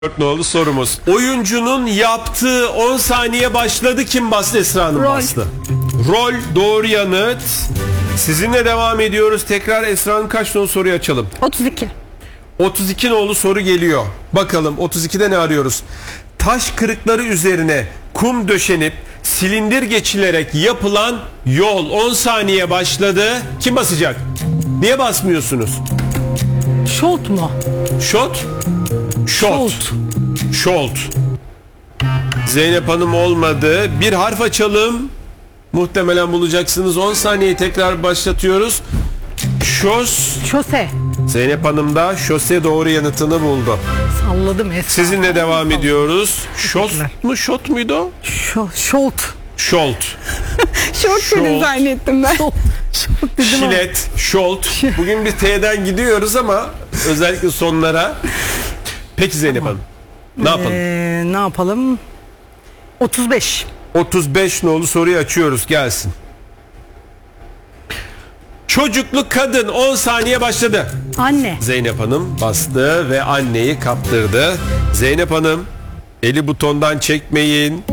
4 nolu sorumuz. Oyuncunun yaptığı 10 saniye başladı. Kim bastı? Esra Hanım bastı. Rol doğru yanıt. Sizinle devam ediyoruz. Tekrar Esra Hanım kaç nolu soruyu açalım? 32. 32 nolu soru geliyor. Bakalım 32'de ne arıyoruz? Taş kırıkları üzerine kum döşenip silindir geçilerek yapılan yol 10 saniye başladı. Kim basacak? Niye basmıyorsunuz? Şolt mu? Şot? Şot. Şolt. Zeynep Hanım olmadı. Bir harf açalım. Muhtemelen bulacaksınız. 10 saniye tekrar başlatıyoruz. Şose. Zeynep Hanım da şose doğru yanıtını buldu. Salladım Esra. Sizinle devam ediyoruz. Şot mu? Şot muydu o? Şolt. Şolt. Şort dedi zannettim ben. Şolt dedim Şilet, şolt. Bugün bir T'den gidiyoruz ama özellikle sonlara. Peki Zeynep Hanım. Ne yapalım? Ne yapalım? 35. 35 nolu soruyu açıyoruz. Gelsin. Çocuklu kadın 10 saniye başladı. Anne. Zeynep Hanım bastı ve anneyi kaptırdı. Zeynep Hanım eli butondan çekmeyin.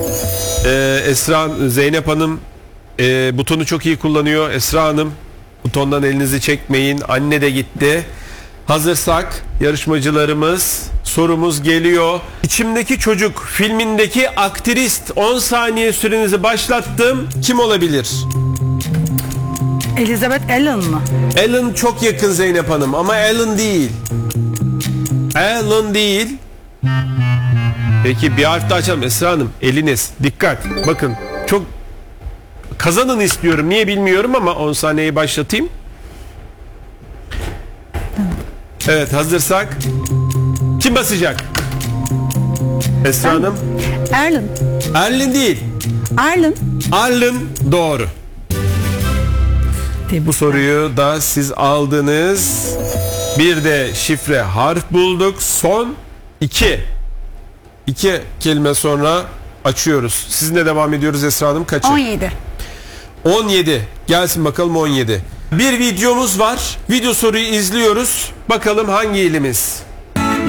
Zeynep Hanım butonu çok iyi kullanıyor. Esra Hanım butondan elinizi çekmeyin. Anne de gitti. Hazırsak yarışmacılarımız, sorumuz geliyor. İçimdeki Çocuk filmindeki aktrist, 10 saniye sürenizi başlattım. Kim olabilir? Elizabeth Allen mı? Ellen çok yakın Zeynep Hanım ama Ellen değil. Ellen değil. Peki bir harf daha açalım Esra Hanım. Eliniz dikkat. Bakın çok kazanın istiyorum. Niye bilmiyorum ama 10 saniyeyi başlatayım. Evet hazırsak. Kim basacak? Esra Hanım. Erlen. Ellen değil. Erlen. Ellen doğru. Bu soruyu da siz aldınız. Bir de şifre harf bulduk. Son 2 kelime sonra açıyoruz. Sizinle devam ediyoruz Esra Hanım. Kaçı? 17. 17. Gelsin bakalım 17. Bir videomuz var. Video soruyu izliyoruz. Bakalım hangi ilimiz?